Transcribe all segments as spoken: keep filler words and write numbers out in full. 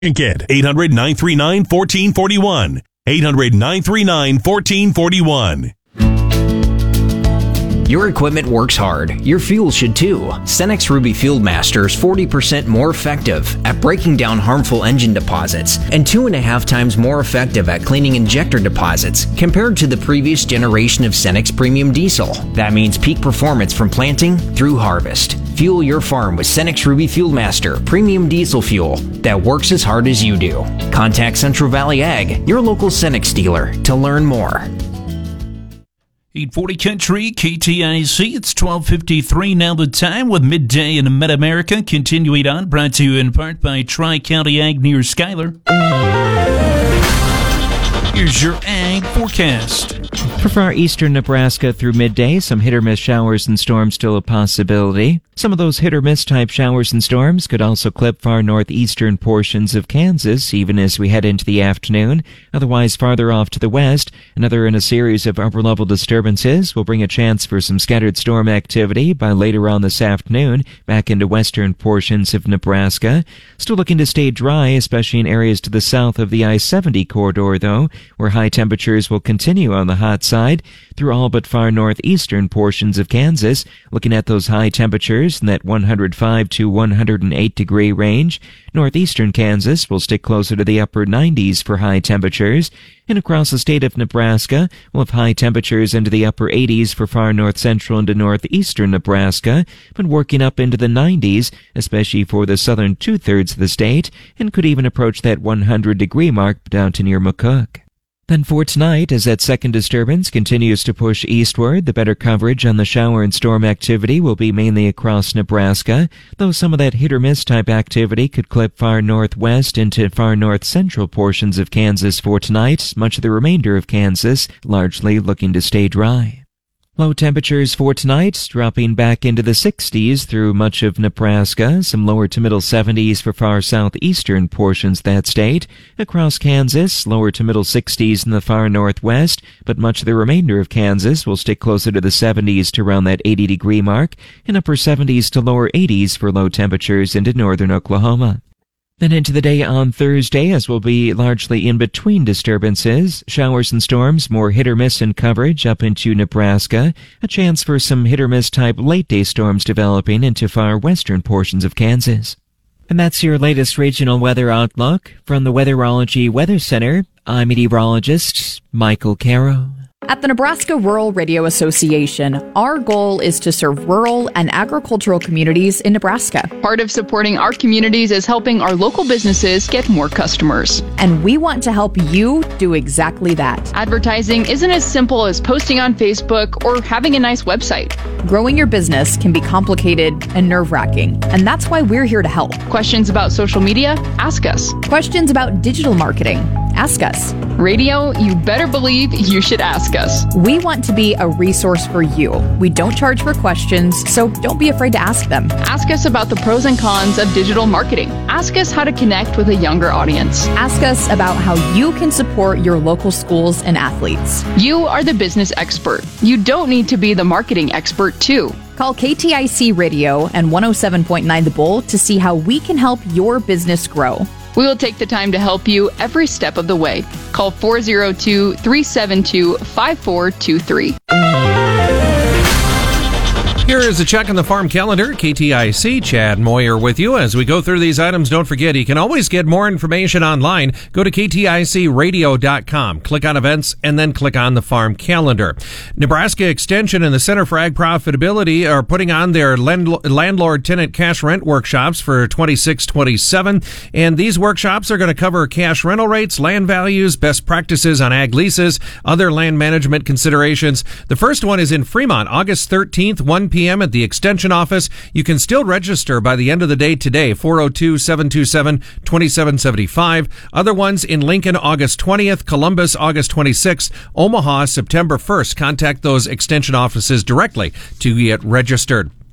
Kid, eight hundred, nine three nine, one four four one. eight hundred, nine three nine, one four four one. Your equipment works hard. Your fuel should too. Cenex Ruby Fuel Master is forty percent more effective at breaking down harmful engine deposits and two and a half times more effective at cleaning injector deposits compared to the previous generation of Cenex Premium Diesel. That means peak performance from planting through harvest. Fuel your farm with Cenex Ruby Fuel Master Premium Diesel Fuel that works as hard as you do. Contact Central Valley Ag, your local Cenex dealer, to learn more. eight forty Country, K T I C. It's twelve fifty-three now the time with Midday in Mid-America. Continuing on, brought to you in part by Tri-County Ag near Schuyler. Here's your ag forecast. For far eastern Nebraska through midday, some hit-or-miss showers and storms still a possibility. Some of those hit-or-miss type showers and storms could also clip far northeastern portions of Kansas, even as we head into the afternoon. Otherwise, farther off to the west, another in a series of upper-level disturbances will bring a chance for some scattered storm activity by later on this afternoon back into western portions of Nebraska. Still looking to stay dry, especially in areas to the south of the I seventy corridor, though, where high temperatures will continue on the hot side through all but far northeastern portions of Kansas. Looking at those high temperatures in that one hundred five to one hundred eight degree range. Northeastern Kansas will stick closer to the upper nineties for high temperatures. And across the state of Nebraska, we'll have high temperatures into the upper eighties for far north central into northeastern Nebraska, but working up into the nineties, especially for the southern two-thirds of the state, and could even approach that one hundred degree mark down to near McCook. Then for tonight, as that second disturbance continues to push eastward, the better coverage on the shower and storm activity will be mainly across Nebraska, though some of that hit-or-miss type activity could clip far northwest into far north-central portions of Kansas for tonight, much of the remainder of Kansas largely looking to stay dry. Low temperatures for tonight, dropping back into the sixties through much of Nebraska, some lower to middle seventies for far southeastern portions of that state. Across Kansas, lower to middle sixties in the far northwest, but much of the remainder of Kansas will stick closer to the seventies to around that eighty degree mark, and upper seventies to lower eighties for low temperatures into northern Oklahoma. Then into the day on Thursday, as we'll be largely in between disturbances, showers and storms, more hit-or-miss in coverage up into Nebraska, a chance for some hit-or-miss type late-day storms developing into far western portions of Kansas. And that's your latest regional weather outlook. From the Weatherology Weather Center, I'm meteorologist Michael Caro. At the Nebraska Rural Radio Association, our goal is to serve rural and agricultural communities in Nebraska. Part of supporting our communities is helping our local businesses get more customers. And we want to help you do exactly that. Advertising isn't as simple as posting on Facebook or having a nice website. Growing your business can be complicated and nerve-wracking, and that's why we're here to help. Questions about social media? Ask us. Questions about digital marketing? Ask us. Radio, you better believe you should ask us. We want to be a resource for you. We don't charge for questions, so don't be afraid to ask them. Ask us about the pros and cons of digital marketing. Ask us how to connect with a younger audience. Ask us about how you can support your local schools and athletes. You are the business expert. You don't need to be the marketing expert, too. Call K T I C Radio and one oh seven point nine The Bull to see how we can help your business grow. We will take the time to help you every step of the way. Call four oh two, three seven two, five four two three. Here is a check on the farm calendar. K T I C, Chad Moyer with you. As we go through these items, don't forget, you can always get more information online. Go to K T I C radio dot com. Click on events and then click on the farm calendar. Nebraska Extension and the Center for Ag Profitability are putting on their landlord-tenant cash rent workshops for twenty-six twenty-seven. And these workshops are going to cover cash rental rates, land values, best practices on ag leases, other land management considerations. The first one is in Fremont, August thirteenth, one p.m. at the Extension office. You can still register by the end of the day today, four oh two, seven two seven, two seven seven five. Other ones in Lincoln, August twentieth, Columbus, August twenty-sixth, Omaha, September first. Contact those Extension offices directly to get registered.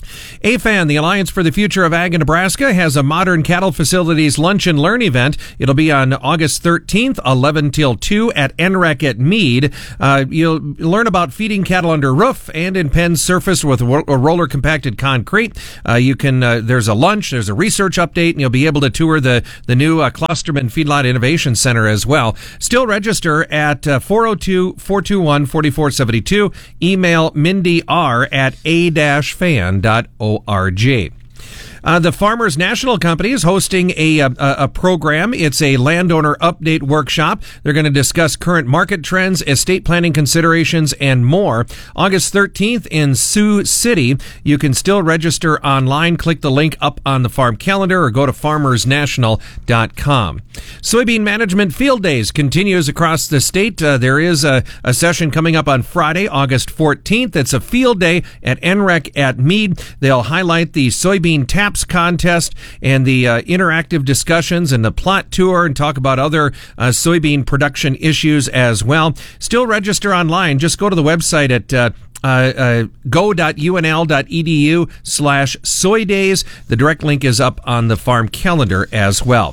A F A N, the Alliance for the Future of Ag in Nebraska, has a Modern Cattle Facilities Lunch and Learn event. It'll be on August thirteenth, eleven till two at N R E C at Mead. Uh, you'll learn about feeding cattle under roof and in pens surfaced with ro- roller compacted concrete. Uh, you can, uh, there's a lunch, there's a research update, and you'll be able to tour the, the new uh, Clusterman Feedlot Innovation Center as well. Still register at uh, four oh two, four two one, four four seven two. Email Mindy R at a dash fan dot org. Uh, the Farmers National Company is hosting a, a a program. It's a landowner update workshop. They're going to discuss current market trends, estate planning considerations, and more. August thirteenth in Sioux City. You can still register online. Click the link up on the farm calendar or go to farmers national dot com. Soybean Management Field Days continues across the state. Uh, there is a, a session coming up on Friday, August fourteenth. It's a field day at N R E C at Mead. They'll highlight the soybean taps contest and the uh, interactive discussions and the plot tour and talk about other uh, soybean production issues as well. Still register online. Just go to the website at uh, Uh, uh, go dot U N L dot E D U slash soy days. The direct link is up on the farm calendar as well.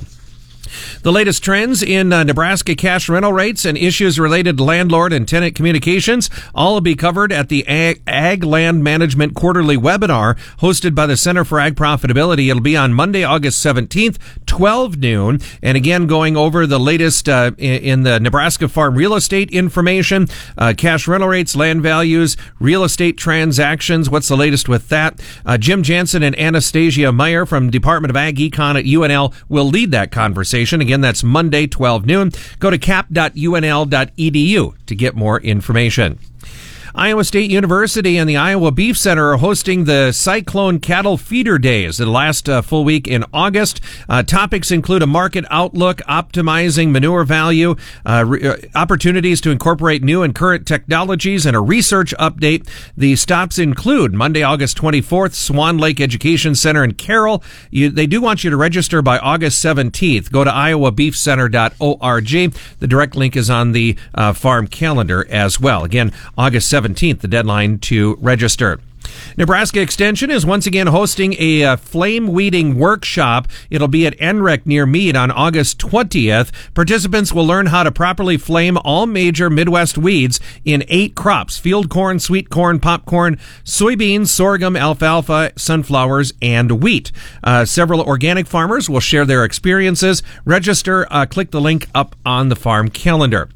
The latest trends in uh, Nebraska cash rental rates and issues related to landlord and tenant communications all will be covered at the Ag, Ag Land Management Quarterly Webinar hosted by the Center for Ag Profitability. It'll be on Monday, August seventeenth, twelve noon. And again, going over the latest uh, in, in the Nebraska farm real estate information, uh, cash rental rates, land values, real estate transactions. What's the latest with that? Uh, Jim Jansen and Anastasia Meyer from Department of Ag Econ at U N L will lead that conversation. Again, that's Monday, twelve noon. Go to cap dot U N L dot E D U to get more information. Iowa State University and the Iowa Beef Center are hosting the Cyclone Cattle Feeder Days. It'll last a full week in August. Uh, topics include a market outlook, optimizing manure value, uh, re- uh, opportunities to incorporate new and current technologies, and a research update. The stops include Monday, August twenty-fourth, Swan Lake Education Center in Carroll. You, they do want you to register by August seventeenth. Go to iowa beef center dot org. The direct link is on the uh, farm calendar as well. Again, August seventeenth. the deadline to register. Nebraska Extension is once again hosting a uh, flame weeding workshop. It'll be at N R E C near Mead on August twentieth. Participants will learn how to properly flame all major Midwest weeds in eight crops: field corn, sweet corn, popcorn, soybeans, sorghum, alfalfa, sunflowers, and wheat. Uh, several organic farmers will share their experiences. Register, uh, click the link up on the farm calendar.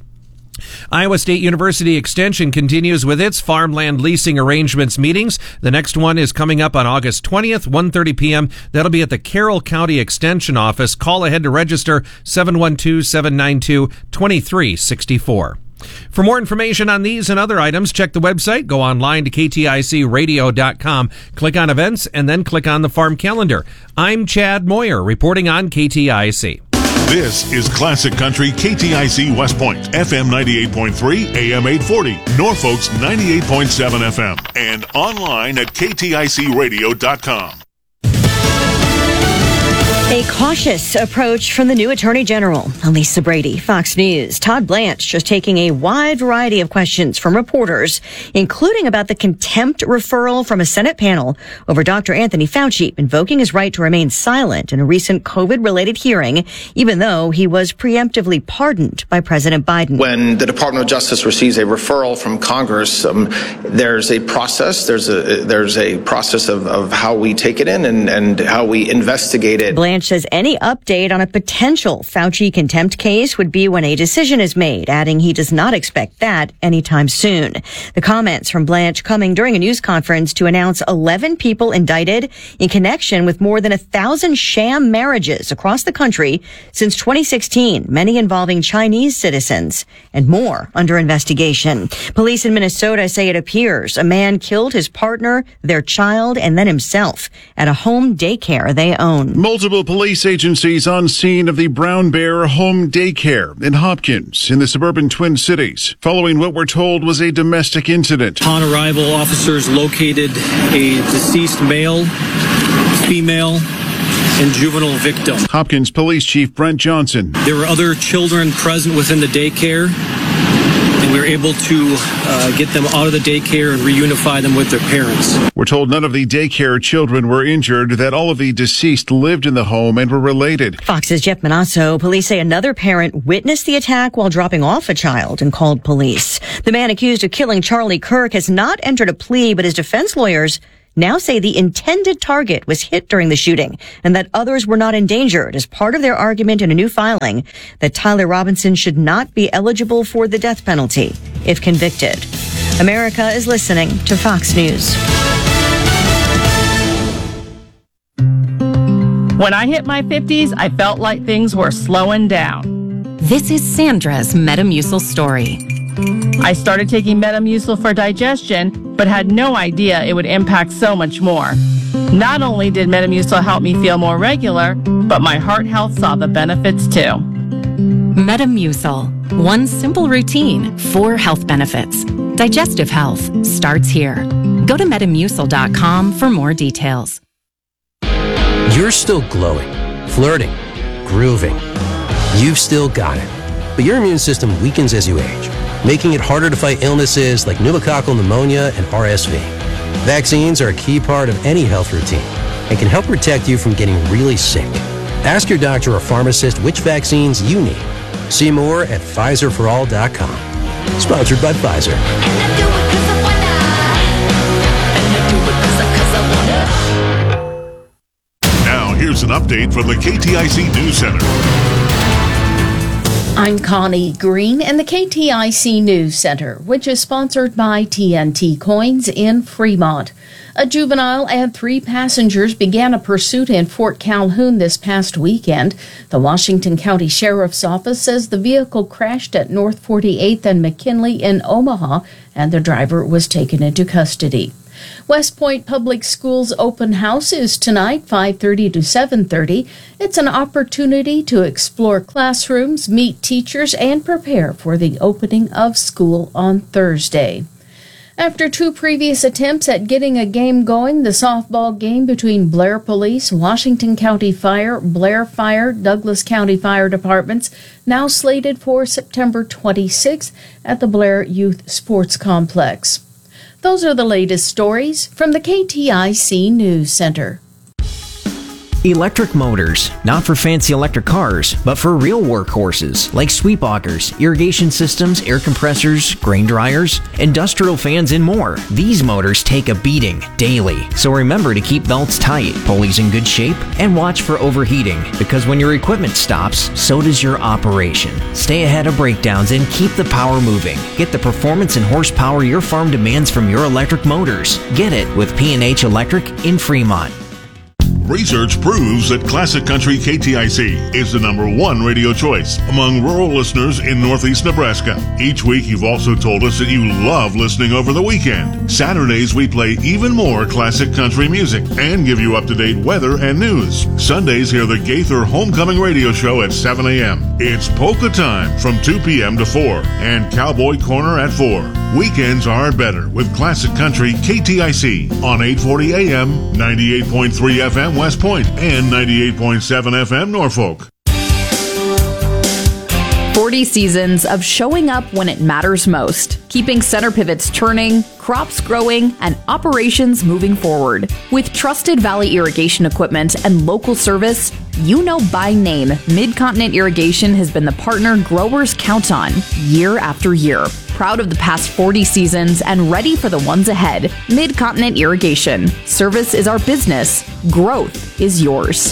Iowa State University Extension continues with its farmland leasing arrangements meetings. The next one is coming up on August twentieth, one thirty p.m. That'll be at the Carroll County Extension Office. Call ahead to register, seven one two, seven nine two, two three six four. For more information on these and other items, check the website, go online to K T I C radio dot com, click on events, and then click on the farm calendar. I'm Chad Moyer, reporting on K T I C. This is Classic Country K T I C West Point, F M ninety-eight point three, A M eight forty, Norfolk's ninety-eight point seven F M, and online at K T I C radio dot com. A cautious approach from the new Attorney General. Lisa Brady, Fox News. Todd Blanche just taking a wide variety of questions from reporters, including about the contempt referral from a Senate panel over Doctor Anthony Fauci invoking his right to remain silent in a recent COVID-related hearing, even though he was preemptively pardoned by President Biden. When the Department of Justice receives a referral from Congress, um, there's a process. There's a there's a process of, of how we take it in and, and how we investigate it. Blanche says any update on a potential Fauci contempt case would be when a decision is made, adding he does not expect that anytime soon. The comments from Blanche coming during a news conference to announce eleven people indicted in connection with more than a thousand sham marriages across the country since twenty sixteen, many involving Chinese citizens, and more under investigation. Police in Minnesota say it appears a man killed his partner, their child, and then himself at a home daycare they own. Multiple police agencies on scene of the Brown Bear Home Daycare in Hopkins in the suburban Twin Cities, following what we're told was a domestic incident. On arrival, officers located a deceased male, female, and juvenile victim. Hopkins Police Chief Brent Johnson. There were other children present within the daycare. and we were able to uh, get them out of the daycare and reunify them with their parents. We're told none of the daycare children were injured, that all of the deceased lived in the home and were related. Fox's Jeff Manasso. Police say another parent witnessed the attack while dropping off a child and called police. The man accused of killing Charlie Kirk has not entered a plea, but his defense lawyers now say the intended target was hit during the shooting and that others were not endangered as part of their argument in a new filing that Tyler Robinson should not be eligible for the death penalty if convicted. America is listening to Fox News. When I hit my fifties, I felt like things were slowing down. This is Sandra's Metamucil story. I started taking Metamucil for digestion, but had no idea it would impact so much more. Not only did Metamucil help me feel more regular, but my heart health saw the benefits too. Metamucil. One simple routine, four health benefits. Digestive health starts here. Go to metamucil dot com for more details. You're still glowing, flirting, grooving. You've still got it. But your immune system weakens as you age, making it harder to fight illnesses like pneumococcal pneumonia and R S V. Vaccines are a key part of any health routine and can help protect you from getting really sick. Ask your doctor or pharmacist which vaccines you need. See more at Pfizer for all dot com. Sponsored by Pfizer. Now, here's an update from the K T I C News Center. I'm Connie Green in the K T I C News Center, which is sponsored by T N T Coins in Fremont. A juvenile and three passengers began a pursuit in Fort Calhoun this past weekend. The Washington County Sheriff's Office says the vehicle crashed at North forty-eighth and McKinley in Omaha, and the driver was taken into custody. West Point Public Schools open house is tonight, five thirty to seven thirty. It's an opportunity to explore classrooms, meet teachers, and prepare for the opening of school on Thursday. After two previous attempts at getting a game going, the softball game between Blair Police, Washington County Fire, Blair Fire, Douglas County Fire Departments, now slated for September twenty-sixth at the Blair Youth Sports Complex. Those are the latest stories from the K T I C News Center. Electric motors, not for fancy electric cars, but for real workhorses like sweep augers, irrigation systems, air compressors, grain dryers, industrial fans, and more. These motors take a beating daily, so remember to keep belts tight, pulleys in good shape, and watch for overheating, because when your equipment stops, so does your operation. Stay ahead of breakdowns and keep the power moving. Get the performance and horsepower your farm demands from your electric motors. Get it with P and H Electric in Fremont. Research proves that Classic Country K T I C is the number one radio choice among rural listeners in Northeast Nebraska. Each week, you've also told us that you love listening over the weekend. Saturdays, we play even more classic country music and give you up-to-date weather and news. Sundays, hear the Gaither Homecoming Radio Show at seven a.m. It's polka time from two p.m. to four and Cowboy Corner at four. Weekends are better with Classic Country K T I C on eight forty a.m., ninety-eight point three F M West Point and ninety-eight point seven F M Norfolk. forty seasons of showing up when it matters most, keeping center pivots turning, crops growing, and operations moving forward. With trusted Valley irrigation equipment and local service, you know by name, Mid-Continent Irrigation has been the partner growers count on year after year. Proud of the past forty seasons and ready for the ones ahead. Mid-Continent Irrigation. Service is our business. Growth is yours.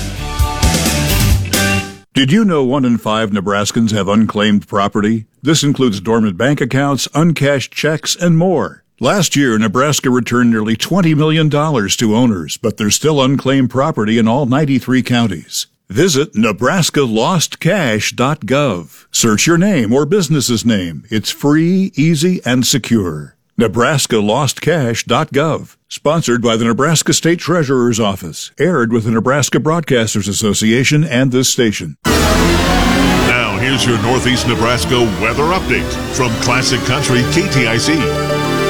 Did you know one in five Nebraskans have unclaimed property? This includes dormant bank accounts, uncashed checks, and more. Last year, Nebraska returned nearly twenty million dollars to owners, but there's still unclaimed property in all ninety-three counties. Visit Nebraska Lost Cash dot gov. Search your name or business's name. It's free, easy, and secure. Nebraska Lost Cash dot gov. Sponsored by the Nebraska State Treasurer's Office. Aired with the Nebraska Broadcasters Association and this station. Now, here's your Northeast Nebraska weather update from Classic Country K T I C.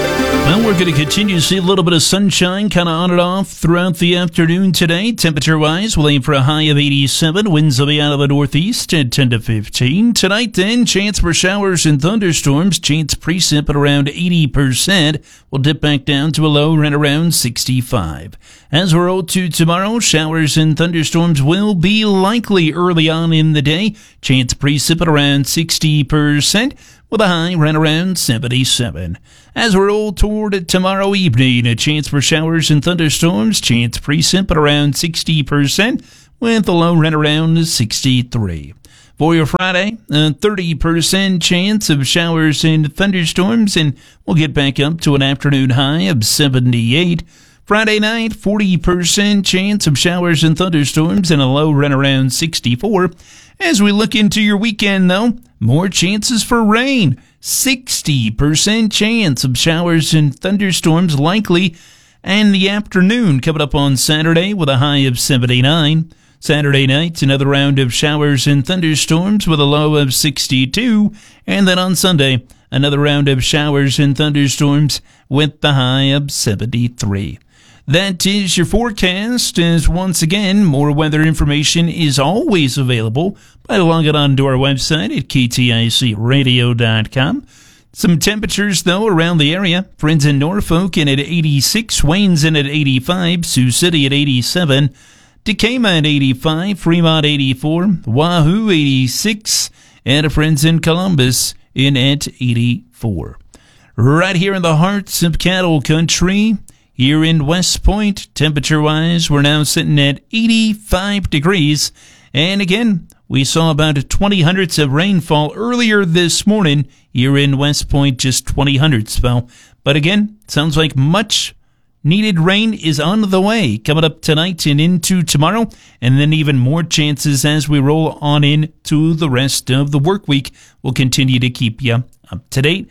Well, we're going to continue to see a little bit of sunshine kind of on and off throughout the afternoon today. Temperature-wise, we'll aim for a high of eighty-seven. Winds will be out of the northeast at ten to fifteen. Tonight, then, chance for showers and thunderstorms. Chance precip at around eighty percent. We'll dip back down to a low right around sixty-five. As we're rolled to tomorrow, showers and thunderstorms will be likely early on in the day. Chance precip at around sixty percent. With a high right around seventy-seven. As we roll toward tomorrow evening, a chance for showers and thunderstorms, chance precip at around sixty percent, with a low right around sixty-three. For your Friday, a thirty percent chance of showers and thunderstorms, and we'll get back up to an afternoon high of seventy-eight. Friday night, forty percent chance of showers and thunderstorms, and a low right around sixty-four. As we look into your weekend, though, more chances for rain. sixty percent chance of showers and thunderstorms likely. And the afternoon coming up on Saturday with a high of seventy-nine. Saturday night, another round of showers and thunderstorms with a low of sixty-two. And then on Sunday, another round of showers and thunderstorms with the high of seventy-three. That is your forecast, as once again, more weather information is always available by logging on to our website at K T I C radio dot com. Some temperatures, though, around the area. Friends in Norfolk in at eighty-six, Wayne's in at eighty-five, Sioux City at eighty-seven, Decatur at eighty-five, Fremont eighty-four, Wahoo eighty-six, and friends in Columbus in at eighty-four. Right here in the hearts of cattle country, here in West Point, temperature-wise, we're now sitting at eighty-five degrees. And again, we saw about twenty hundredths of rainfall earlier this morning. Here in West Point, just twenty hundredths fell. But again, sounds like much needed rain is on the way coming up tonight and into tomorrow. And then even more chances as we roll on into the rest of the work week. We'll continue to keep you up to date.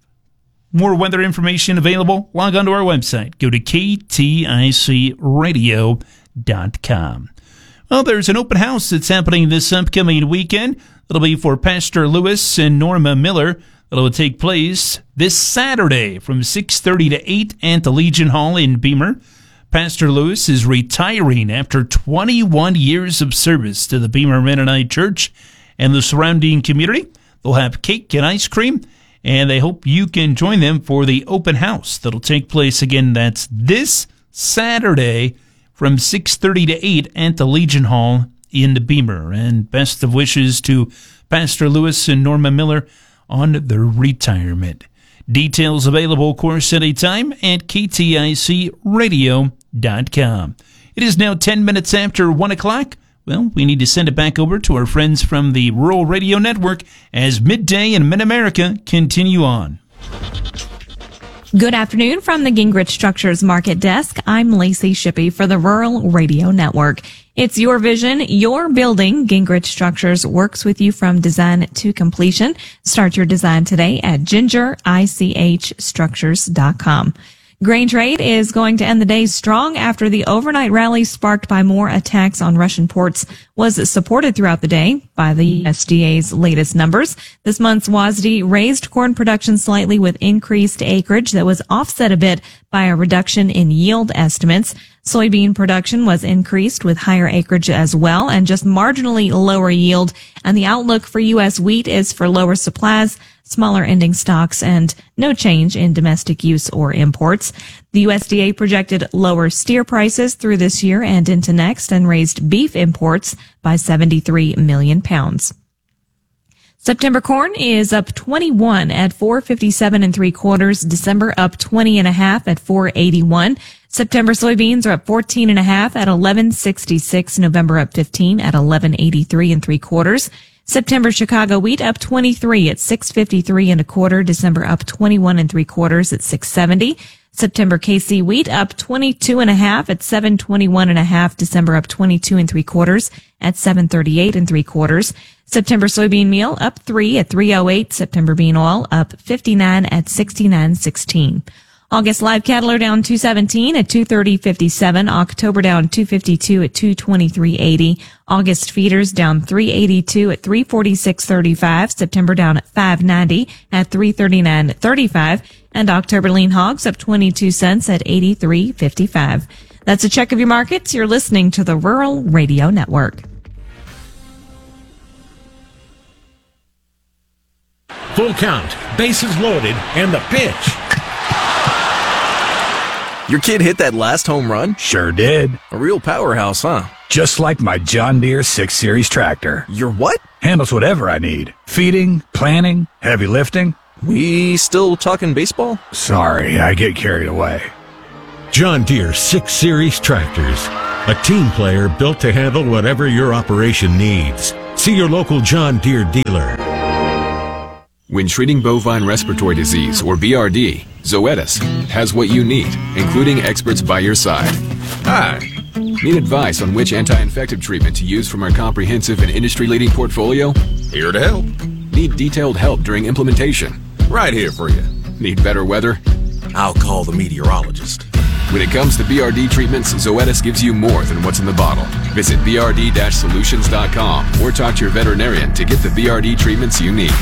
More weather information available. Log on to our website. Go to K T I C radio dot com. Well, there's an open house that's happening this upcoming weekend. It'll be for Pastor Lewis and Norma Miller. It'll take place this Saturday from six thirty to eight at the Legion Hall in Beamer. Pastor Lewis is retiring after twenty-one years of service to the Beamer Mennonite Church and the surrounding community. They'll have cake and ice cream, and they hope you can join them for the open house that'll take place again. That's this Saturday from six thirty to eight at the Legion Hall in the Beamer. And best of wishes to Pastor Lewis and Norma Miller on their retirement. Details available, of course, anytime at K T I C radio dot com. It is now ten minutes after one o'clock. Well, we need to send it back over to our friends from the Rural Radio Network as Midday and Mid-America continue on. Good afternoon from the Gingrich Structures Market Desk. I'm Lacey Shippey for the Rural Radio Network. It's your vision, your building. Gingrich Structures works with you from design to completion. Start your design today at ginger ich structures dot com. Grain trade is going to end the day strong after the overnight rally sparked by more attacks on Russian ports was supported throughout the day by the U S D A's latest numbers. This month's W A S D raised corn production slightly with increased acreage that was offset a bit by a reduction in yield estimates. Soybean production was increased with higher acreage as well and just marginally lower yield. And the outlook for U S wheat is for lower supplies, smaller ending stocks, and no change in domestic use or imports. The U S D A projected lower steer prices through this year and into next and raised beef imports by seventy-three million pounds. September corn is up twenty-one at four fifty-seven and three quarters. December up twenty and a half at four eighty-one. September soybeans are up fourteen and a half at eleven sixty-six. November up fifteen at eleven eighty-three and three quarters. September Chicago wheat up twenty-three at six fifty-three and a quarter. December up twenty-one and three quarters at six seventy. September K C wheat up twenty-two and a half at seven twenty-one and a half. December up twenty-two and three quarters at seven thirty-eight and three quarters. September soybean meal up three at three oh eight. September bean oil up fifty-nine at sixty-nine sixteen. August live cattle are down two seventeen at two thirty fifty-seven. October down two fifty-two at two twenty-three eighty. August feeders down three eighty-two at three forty-six thirty-five. September down at five ninety at three thirty-nine thirty-five. And October lean hogs up twenty-two cents at eighty-three fifty-five. That's a check of your markets. You're listening to the Rural Radio Network. Full count, bases loaded, and the pitch. Your kid hit that last home run? Sure did. A real powerhouse, huh? Just like my John Deere six series tractor. Your what? Handles whatever I need. Feeding, planting, heavy lifting. We still talking baseball? Sorry, I get carried away. John Deere six series tractors. A team player built to handle whatever your operation needs. See your local John Deere dealer. When treating bovine respiratory disease, or B R D, Zoetis has what you need, including experts by your side. Hi. Need advice on which anti-infective treatment to use from our comprehensive and industry-leading portfolio? Here to help. Need detailed help during implementation? Right here for you. Need better weather? I'll call the meteorologist. When it comes to B R D treatments, Zoetis gives you more than what's in the bottle. Visit b r d dash solutions dot com or talk to your veterinarian to get the B R D treatments you need.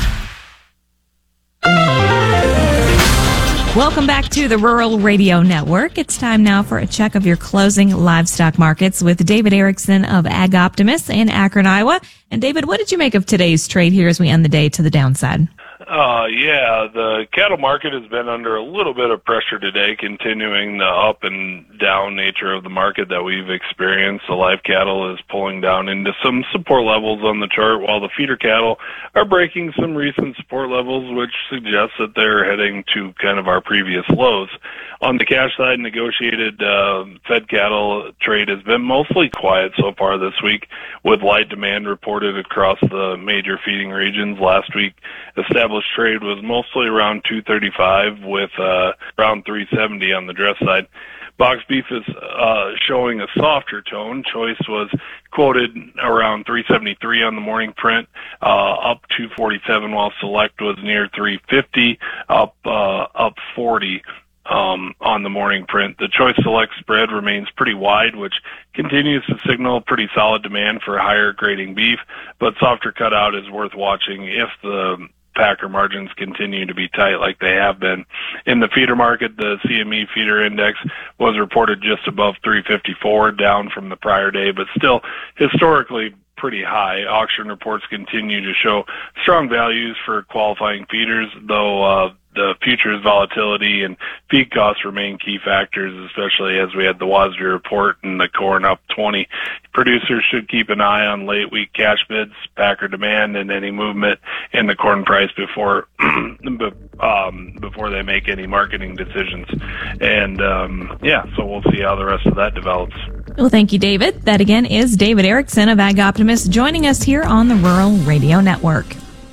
Welcome back to the Rural Radio Network. It's time now for a check of your closing livestock markets with David Erickson of Ag Optimist in Akron, Iowa. And David, what did you make of today's trade here as we end the day to the downside? Uh, yeah, the cattle market has been under a little bit of pressure today, continuing the up and down nature of the market that we've experienced. The live cattle is pulling down into some support levels on the chart, while the feeder cattle are breaking some recent support levels, which suggests that they're heading to kind of our previous lows. On the cash side, negotiated uh, fed cattle trade has been mostly quiet so far this week, with light demand reported across the major feeding regions. Last week, established trade was mostly around two thirty-five, with uh, around three seventy on the dress side. Box beef is uh, showing a softer tone. Choice was quoted around three seventy-three on the morning print, uh, up two forty-seven, while select was near three fifty, up uh, up forty. Um, on the morning print. The choice select spread remains pretty wide, which continues to signal pretty solid demand for higher grading beef, but softer cutout is worth watching if the packer margins continue to be tight like they have been. In the feeder market, the C M E feeder index was reported just above three fifty-four, down from the prior day, but still historically pretty high. Auction reports continue to show strong values for qualifying feeders, though uh, the futures volatility and feed costs remain key factors, especially as we had the W A S D A report and the corn up twenty. Producers should keep an eye on late week cash bids, packer demand, and any movement in the corn price before um, before they make any marketing decisions. And um, yeah, so we'll see how the rest of that develops. Well, thank you, David. That again is David Erickson of Ag Optimist joining us here on the Rural Radio Network.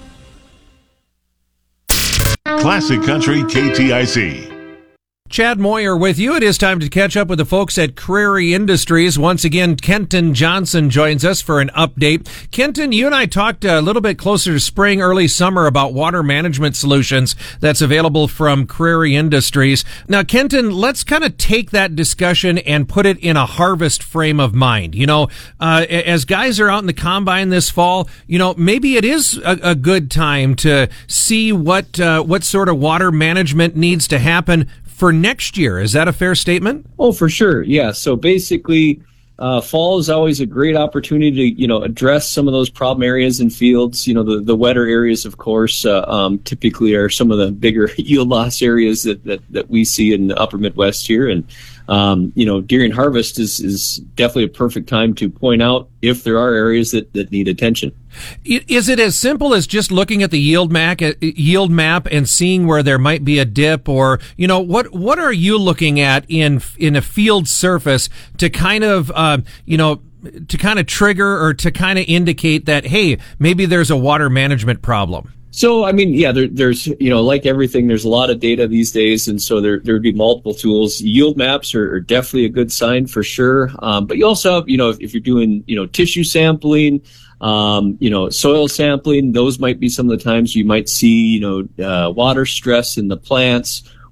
Classic Country K T I C. Chad Moyer with you. It is time to catch up with the folks at Crary Industries. Once again, Kenton Johnson joins us for an update. Kenton, you and I talked a little bit closer to spring, early summer about water management solutions that's available from Crary Industries. Now, Kenton, let's kind of take that discussion and put it in a harvest frame of mind. You know, uh, as guys are out in the combine this fall, you know, maybe it is a, a good time to see what, uh, what sort of water management needs to happen for next year. Is that a fair statement? Oh, for sure. Yeah. So basically, uh, fall is always a great opportunity to, you know, address some of those problem areas in fields. You know, the, the wetter areas, of course, uh, um, typically are some of the bigger yield loss areas that, that, that we see in the upper Midwest here. And, um, you know, during harvest is, is definitely a perfect time to point out if there are areas that, that need attention. Is it as simple as just looking at the yield map, yield map and seeing where there might be a dip, or, you know, what, what are you looking at in, in a field surface to kind of, uh, you know, to kind of trigger or to kind of indicate that, hey, maybe there's a water management problem? So, I mean, yeah, there, there's, you know, like everything, there's a lot of data these days. And so there, there would be multiple tools. Yield maps are, are definitely a good sign for sure. Um, but you also have, you know, if, if you're doing, you know, tissue sampling, um, you know, soil sampling, those might be some of the times you might see, you know, uh, water stress in the plants,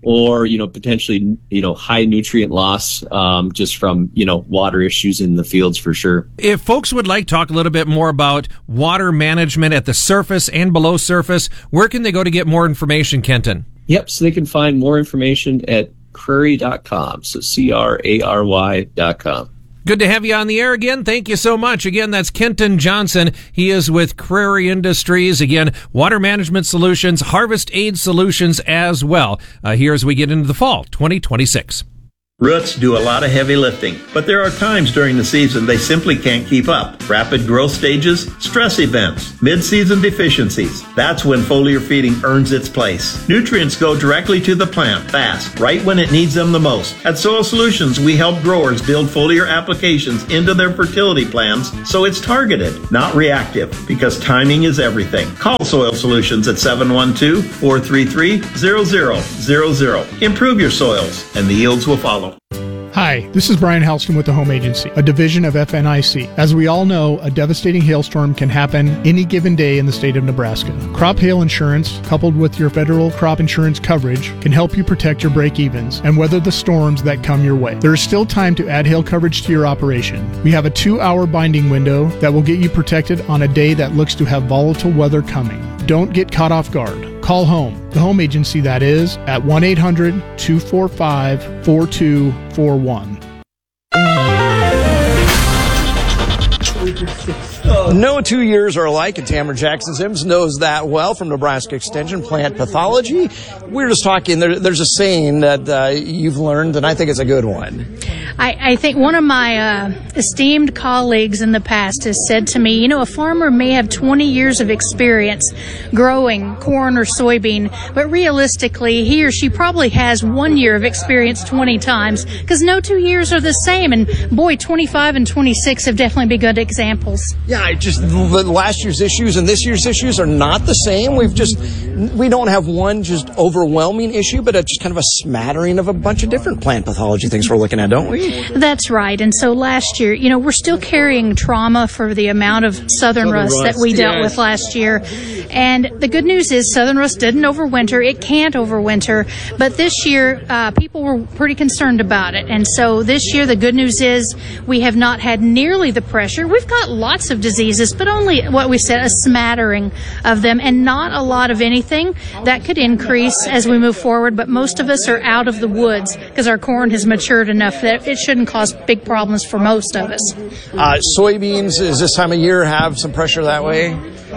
or, you know, potentially, you know, high nutrient loss, um, just from, you know, water issues in the fields for sure. If folks would like to talk a little bit more about water management at the surface and below surface, where can they go to get more information, Kenton? Yep, so they can find more information at crary dot com, so C R A R Y dot com. Good to have you on the air again. Thank you so much. Again, that's Kenton Johnson. He is with Crary Industries. Again, water management solutions, harvest aid solutions as well. Uh, here as we get into the fall twenty twenty-six. Roots do a lot of heavy lifting, but there are times during the season they simply can't keep up. Rapid growth stages, stress events, mid-season deficiencies. That's when foliar feeding earns its place. Nutrients go directly to the plant fast, right when it needs them the most. At Soil Solutions, we help growers build foliar applications into their fertility plans so it's targeted, not reactive, because timing is everything. Call Soil Solutions at seven one two, four three three, zero zero zero zero. Improve your soils, and the yields will follow. Hi, this is Brian Halston with the Home Agency, a division of F N I C. As we all know, a devastating hailstorm can happen any given day in the state of Nebraska. Crop hail insurance, coupled with your federal crop insurance coverage, can help you protect your break-evens and weather the storms that come your way. There is still time to add hail coverage to your operation. We have a two-hour binding window that will get you protected on a day that looks to have volatile weather coming. Don't get caught off guard. Call home, the Home Agency that is, at one eight hundred, two four five, four two four one. No two years are alike, and Tamara Jackson Sims knows that well from Nebraska Extension Plant Pathology. We're just talking, there, there's a saying that uh, you've learned, and I think it's a good one. I, I think one of my uh, esteemed colleagues in the past has said to me, you know, a farmer may have twenty years of experience growing corn or soybean, but realistically, he or she probably has one year of experience twenty times, because no two years are the same. And boy, twenty-five and twenty-six have definitely been good examples. Yeah, I just the last year's issues and this year's issues are not the same. We've just we don't have one just overwhelming issue, but it's just kind of a smattering of a bunch of different plant pathology things we're looking at, don't we? That's right. And so last year, you know, we're still carrying trauma for the amount of southern, southern rust, rust that we yes. dealt with last year. And the good news is southern rust didn't overwinter. It can't overwinter. But this year, uh, people were pretty concerned about it. And so this year, the good news is we have not had nearly the pressure. We've got lots of diseases, but only what we said, a smattering of them, and not a lot of anything. That could increase as we move forward, but most of us are out of the woods because our corn has matured enough that it shouldn't cause big problems for most of us. Uh, soybeans, is this time of year have some pressure that way?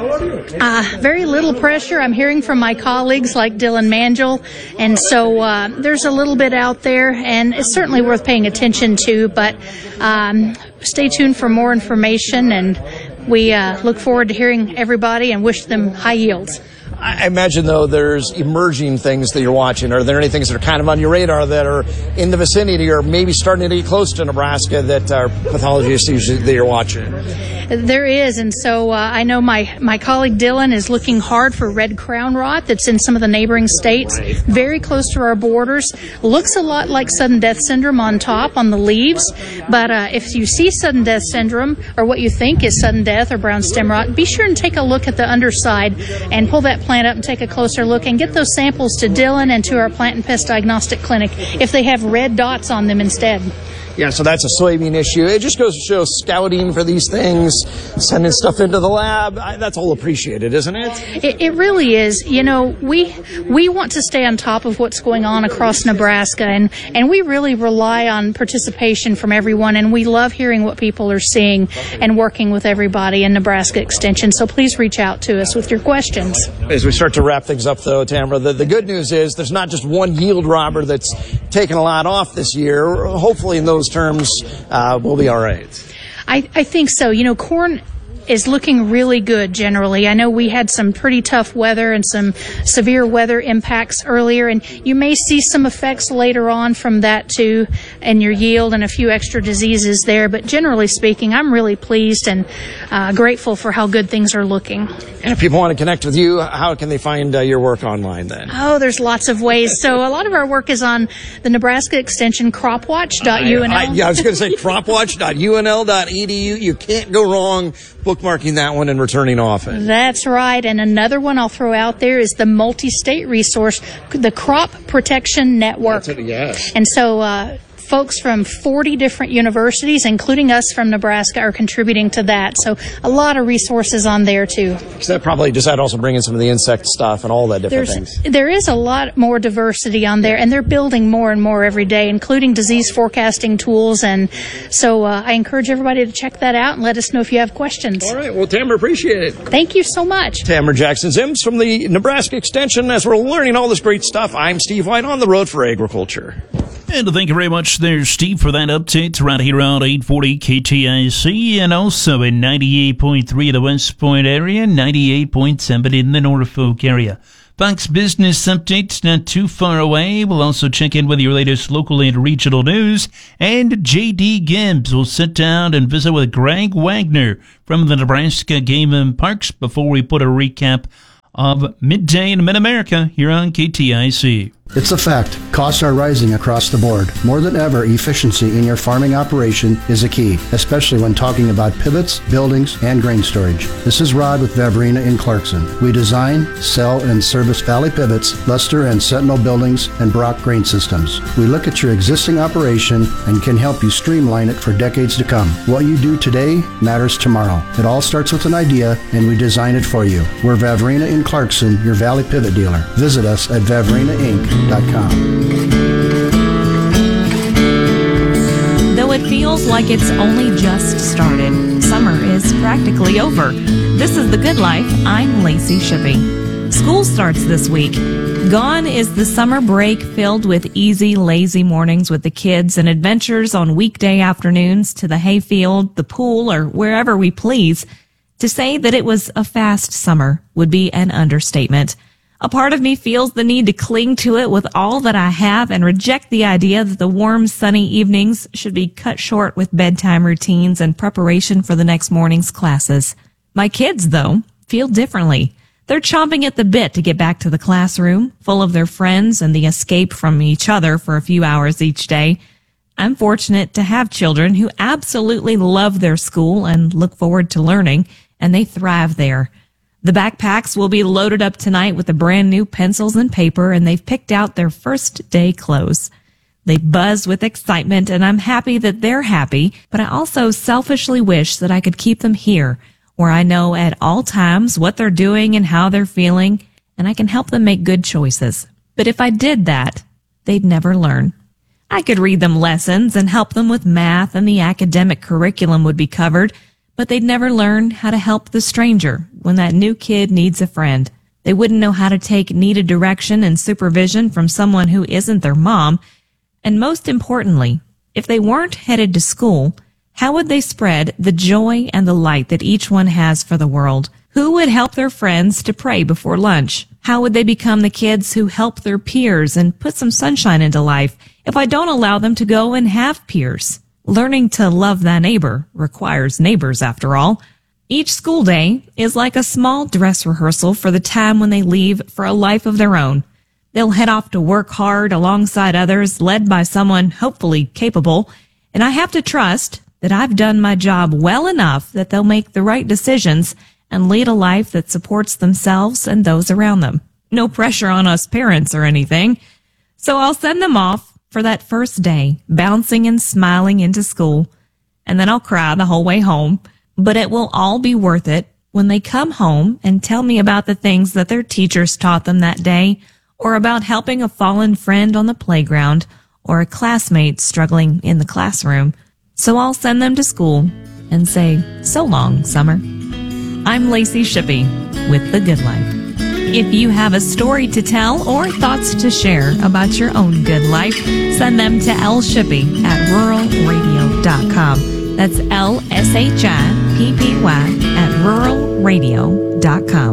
Uh, very little pressure. I'm hearing from my colleagues like Dylan Mangel, and so uh, there's a little bit out there, and it's certainly worth paying attention to, but um, stay tuned for more information, and we uh, look forward to hearing everybody and wish them high yields. I imagine, though, there's emerging things that you're watching. Are there any things that are kind of on your radar that are in the vicinity or maybe starting to get close to Nebraska that are pathology issues that you're watching? There is, and so uh, I know my, my colleague Dylan is looking hard for red crown rot that's in some of the neighboring states, very close to our borders. Looks a lot like sudden death syndrome on top, on the leaves, but uh, if you see sudden death syndrome or what you think is sudden death or brown stem rot, be sure and take a look at the underside and pull that plant up and take a closer look and get those samples to Dylan and to our plant and pest diagnostic clinic if they have red dots on them instead. Yeah, so that's a soybean issue. It just goes to show scouting for these things, sending stuff into the lab. I, that's all appreciated, isn't it? it? It really is. You know, we we want to stay on top of what's going on across Nebraska, and, and we really rely on participation from everyone, and we love hearing what people are seeing and working with everybody in Nebraska Extension. So please reach out to us with your questions. As we start to wrap things up, though, Tamara, the, the good news is there's not just one yield robber that's taken a lot off this year. Hopefully in those terms, uh, we'll be all right. I, I think so. You know, corn is looking really good generally. I know we had some pretty tough weather and some severe weather impacts earlier, and you may see some effects later on from that too, and your yield and a few extra diseases there. But generally speaking, I'm really pleased and uh, grateful for how good things are looking. And if people want to connect with you, how can they find uh, your work online then? Oh, there's lots of ways. So a lot of our work is on the Nebraska Extension cropwatch dot U N L. I, I, yeah, I was going to say cropwatch dot U N L dot E D U. You can't go wrong bookmarking that one and returning often. That's right. And another one I'll throw out there is the multi-state resource, the Crop Protection Network. That's it, yes. And so, uh, folks from forty different universities, including us from Nebraska, are contributing to that. So a lot of resources on there, too. Because that probably just had also bring in some of the insect stuff and all that different There's, things. There is a lot more diversity on there, and they're building more and more every day, including disease forecasting tools. And so uh, I encourage everybody to check that out and let us know if you have questions. All right. Well, Tamara, appreciate it. Thank you so much. Tamara Jackson-Zims from the Nebraska Extension. As we're learning all this great stuff, I'm Steve White on the road for agriculture. And thank you very much there, Steve, for that update right here on eight forty K T I C and also in ninety-eight point three in the West Point area, ninety-eight point seven in the Norfolk area. Fox Business Update's not too far away. We'll also check in with your latest local and regional news. And J D Gibbs will sit down and visit with Greg Wagner from the Nebraska Game and Parks before we put a recap of Midday in Mid-America here on K T I C. It's a fact. Costs are rising across the board. More than ever, efficiency in your farming operation is a key, especially when talking about pivots, buildings, and grain storage. This is Rod with Vavrina in Clarkson. We design, sell, and service Valley Pivots, Luster and Sentinel buildings, and Brock grain systems. We look at your existing operation and can help you streamline it for decades to come. What you do today matters tomorrow. It all starts with an idea, and we design it for you. We're Vavrina in Clarkson, your Valley Pivot dealer. Visit us at vavrina inc dot com. Though it feels like it's only just started, summer is practically over. This is The Good Life. I'm Lacey Shippey. School starts this week. Gone is the summer break filled with easy, lazy mornings with the kids and adventures on weekday afternoons to the hayfield, the pool, or wherever we please. To say that it was a fast summer would be an understatement. A part of me feels the need to cling to it with all that I have and reject the idea that the warm, sunny evenings should be cut short with bedtime routines and preparation for the next morning's classes. My kids, though, feel differently. They're chomping at the bit to get back to the classroom, full of their friends and the escape from each other for a few hours each day. I'm fortunate to have children who absolutely love their school and look forward to learning, and they thrive there. The backpacks will be loaded up tonight with the brand new pencils and paper, and they've picked out their first day clothes. They buzz with excitement, and I'm happy that they're happy, but I also selfishly wish that I could keep them here, where I know at all times what they're doing and how they're feeling, and I can help them make good choices. But if I did that, they'd never learn. I could read them lessons and help them with math, and the academic curriculum would be covered, but they'd never learn how to help the stranger when that new kid needs a friend. They wouldn't know how to take needed direction and supervision from someone who isn't their mom. And most importantly, if they weren't headed to school, how would they spread the joy and the light that each one has for the world? Who would help their friends to pray before lunch? How would they become the kids who help their peers and put some sunshine into life if I don't allow them to go and have peers? Learning to love thy neighbor requires neighbors, after all. Each school day is like a small dress rehearsal for the time when they leave for a life of their own. They'll head off to work hard alongside others, led by someone hopefully capable, and I have to trust that I've done my job well enough that they'll make the right decisions and lead a life that supports themselves and those around them. No pressure on us parents or anything. So I'll send them off for that first day, bouncing and smiling into school, and then I'll cry the whole way home. But it will all be worth it when they come home and tell me about the things that their teachers taught them that day, or about helping a fallen friend on the playground, or a classmate struggling in the classroom. So I'll send them to school and say, so long, summer. I'm Lacey Shippey with The Good Life. If you have a story to tell or thoughts to share about your own good life, send them to l shippey at rural radio dot com. That's L S H I P P Y at rural radio dot com.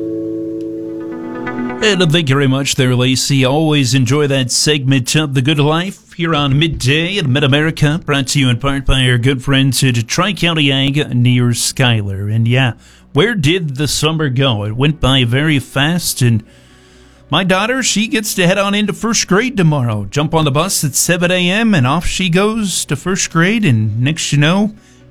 And thank you very much there, Lacey. Always enjoy that segment of The Good Life here on Midday at Mid-America, brought to you in part by our good friends at Tri-County Ag near Schuyler. And yeah, where did the summer go? It went by very fast, and my daughter, she gets to head on into first grade tomorrow. Jump on the bus at seven a.m., and off she goes to first grade, and next you know,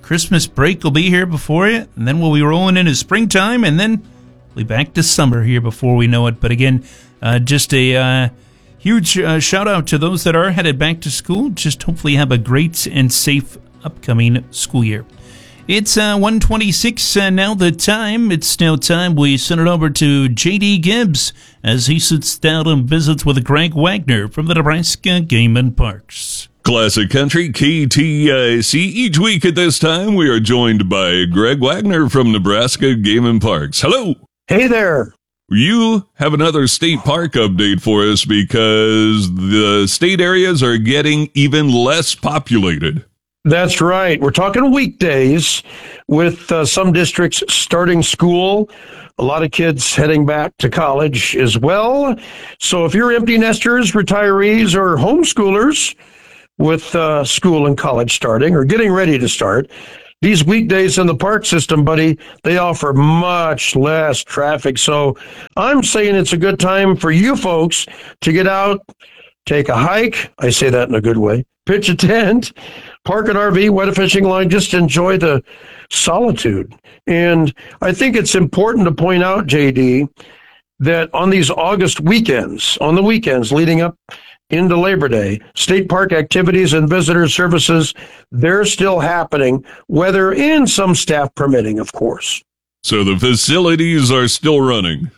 Christmas break will be here before you, and then we'll be rolling into springtime, and then we'll be back to summer here before we know it. But again, uh, just a uh, huge uh, shout out to those that are headed back to school. Just hopefully have a great and safe upcoming school year. It's uh, one twenty-six uh, now the time. It's now time we send it over to J D Gibbs as he sits down and visits with Greg Wagner from the Nebraska Game and Parks. Classic Country K T I C. Each week at this time, we are joined by Greg Wagner from Nebraska Game and Parks. Hello. Hey there. You have another state park update for us because the state areas are getting even less populated. That's right. We're talking weekdays with uh, some districts starting school. A lot of kids heading back to college as well. So if you're empty nesters, retirees, or homeschoolers with uh, school and college starting or getting ready to start, these weekdays in the park system, buddy, they offer much less traffic. So I'm saying it's a good time for you folks to get out, take a hike. I say that in a good way. Pitch a tent, park an R V, wet a fishing line, just enjoy the solitude. And I think it's important to point out, J D, that on these August weekends, on the weekends leading up into Labor Day, state park activities and visitor services, they're still happening, weather and some staff permitting, of course. So the facilities are still running.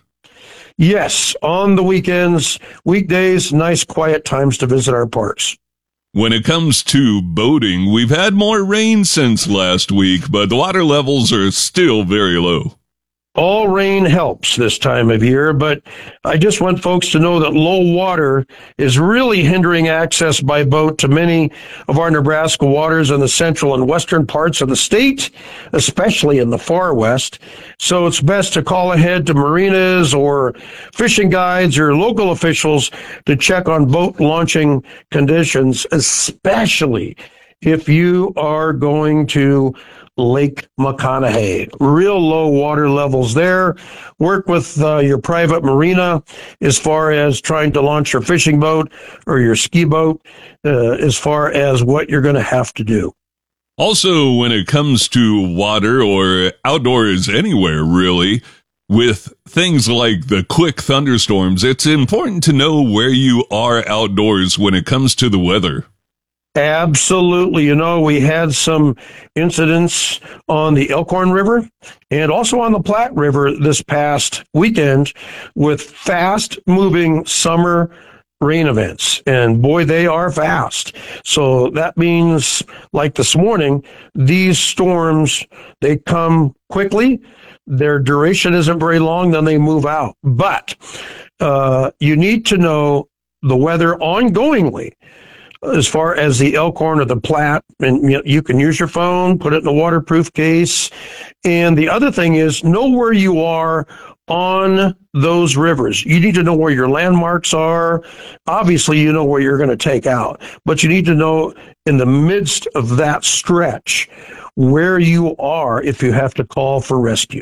Yes, on the weekends, weekdays, nice quiet times to visit our parks. When it comes to boating, we've had more rain since last week, but the water levels are still very low. All rain helps this time of year, but I just want folks to know that low water is really hindering access by boat to many of our Nebraska waters in the central and western parts of the state, especially in the far west. So it's best to call ahead to marinas or fishing guides or local officials to check on boat launching conditions, especially if you are going to Lake McConaughey. Real low water levels there. Work with uh, your private marina as far as trying to launch your fishing boat or your ski boat, uh, as far as what you're going to have to do. Also, when it comes to water or outdoors anywhere, really, with things like the quick thunderstorms, it's important to know where you are outdoors when it comes to the weather. Absolutely. You know, we had some incidents on the Elkhorn River and also on the Platte River this past weekend with fast-moving summer rain events. And boy, they are fast. So that means, like this morning, these storms, they come quickly. Their duration isn't very long, then they move out. But uh, you need to know the weather ongoingly. As far as the Elkhorn or the Platte, and you know, you can use your phone, put it in a waterproof case. And the other thing is, know where you are on those rivers. You need to know where your landmarks are. Obviously, you know where you're going to take out, but you need to know in the midst of that stretch where you are if you have to call for rescue.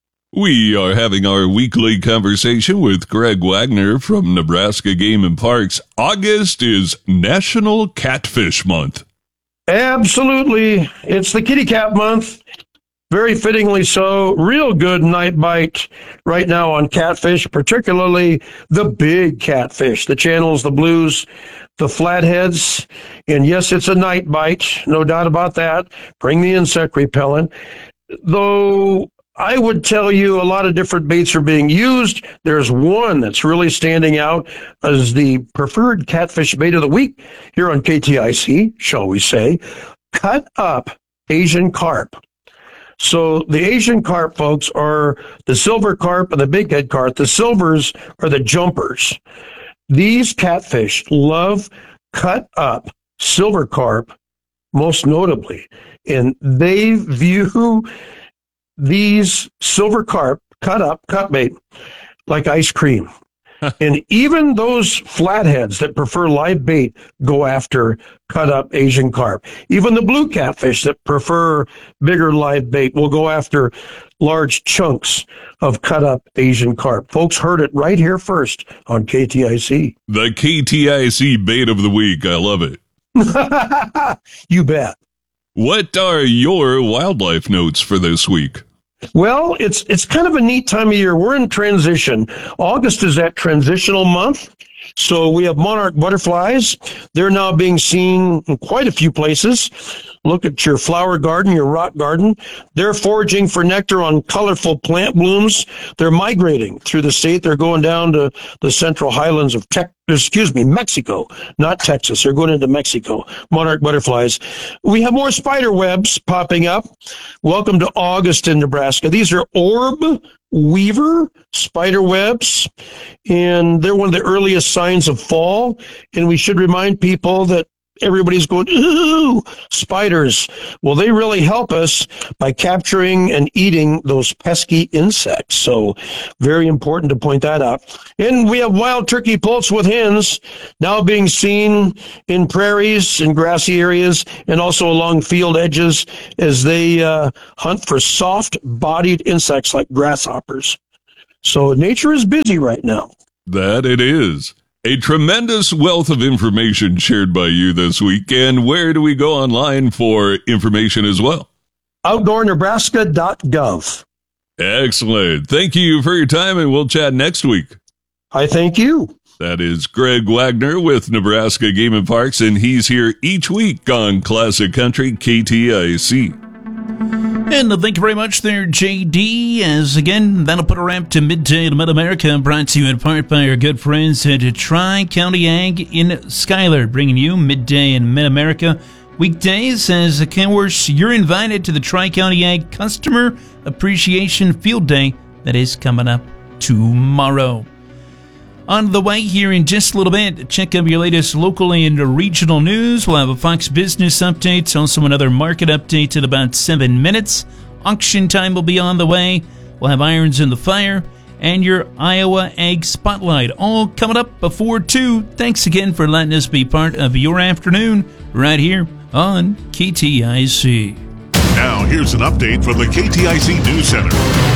We are having our weekly conversation with Greg Wagner from Nebraska Game and Parks. August is National Catfish Month. Absolutely. It's the kitty cat month. Very fittingly so. Real good night bite right now on catfish, particularly the big catfish, the channels, the blues, the flatheads. And yes, it's a night bite. No doubt about that. Bring the insect repellent. Though I would tell you a lot of different baits are being used. There's one that's really standing out as the preferred catfish bait of the week here on K T I C, shall we say, cut up Asian carp. So the Asian carp, folks, are the silver carp and the big head carp. The silvers are the jumpers. These catfish love cut up silver carp, most notably, and they view these silver carp, cut up, cut bait, like ice cream. And even those flatheads that prefer live bait go after cut up Asian carp. Even the blue catfish that prefer bigger live bait will go after large chunks of cut up Asian carp. Folks heard it right here first on K T I C. The K T I C bait of the week. I love it. You bet. What are your wildlife notes for this week? Well, it's it's kind of a neat time of year. We're in transition. August is that transitional month. So we have monarch butterflies. They're now being seen in quite a few places. Look at your flower garden, your rock garden. They're foraging for nectar on colorful plant blooms. They're migrating through the state. They're going down to the central highlands of Tex, excuse me, Mexico, not Texas. They're going into Mexico. Monarch butterflies. We have more spider webs popping up. Welcome to August in Nebraska. These are orb weaver spider webs, and they're one of the earliest signs of fall. And we should remind people that everybody's going, ooh, spiders. Well, they really help us by capturing and eating those pesky insects. So very important to point that out. And we have wild turkey poults with hens now being seen in prairies and grassy areas and also along field edges as they uh, hunt for soft-bodied insects like grasshoppers. So nature is busy right now. That it is. A tremendous wealth of information shared by you this week. And where do we go online for information as well? outdoor nebraska dot gov. Excellent. Thank you for your time, and we'll chat next week. I thank you. That is Greg Wagner with Nebraska Game and Parks, and he's here each week on Classic Country K T I C. And thank you very much there, J D, as again, that'll put a wrap to Midday in Mid-America, brought to you in part by our good friends at Tri-County Ag in Schuyler, bringing you Midday in Mid-America weekdays. As, of course, you're invited to the Tri-County Ag Customer Appreciation Field Day that is coming up tomorrow. On the way here in just a little bit, check out your latest local and regional news. We'll have a Fox Business update, also another market update in about seven minutes. Auction time will be on the way. We'll have irons in the fire and your Iowa Ag Spotlight, all coming up before two. Thanks again for letting us be part of your afternoon right here on K T I C. Now here's an update from the K T I C News Center.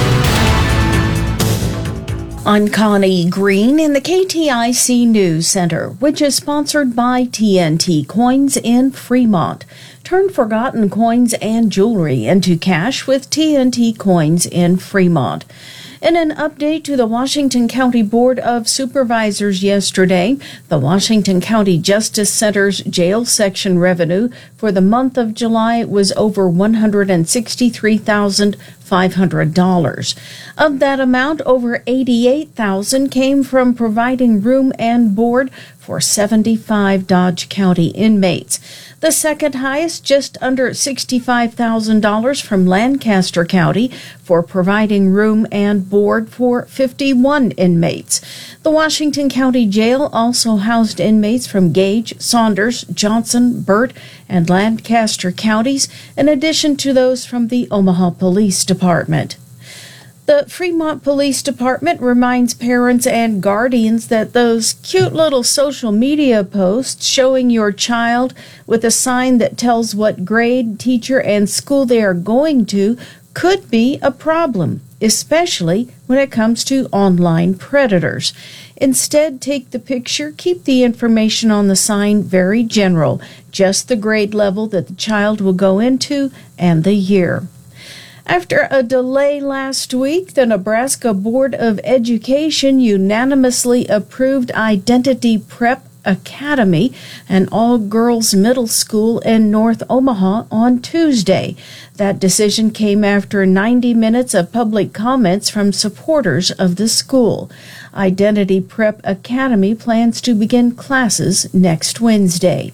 I'm Connie Green in the K T I C News Center, which is sponsored by T N T Coins in Fremont. Turn forgotten coins and jewelry into cash with T N T Coins in Fremont. In an update to the Washington County Board of Supervisors yesterday, the Washington County Justice Center's jail section revenue for the month of July was over one hundred sixty-three thousand five hundred dollars. Of that amount, over eighty-eight thousand dollars came from providing room and board for seventy-five Dodge County inmates. The second highest, just under sixty-five thousand dollars from Lancaster County for providing room and board for fifty-one inmates. The Washington County Jail also housed inmates from Gage, Saunders, Johnson, Burt, and Lancaster counties, in addition to those from the Omaha Police Department. The Fremont Police Department reminds parents and guardians that those cute little social media posts showing your child with a sign that tells what grade, teacher, and school they are going to could be a problem, especially when it comes to online predators. Instead, take the picture, keep the information on the sign very general, just the grade level that the child will go into and the year. After a delay last week, the Nebraska Board of Education unanimously approved Identity Prep Academy, an all-girls middle school in North Omaha, on Tuesday. That decision came after ninety minutes of public comments from supporters of the school. Identity Prep Academy plans to begin classes next Wednesday.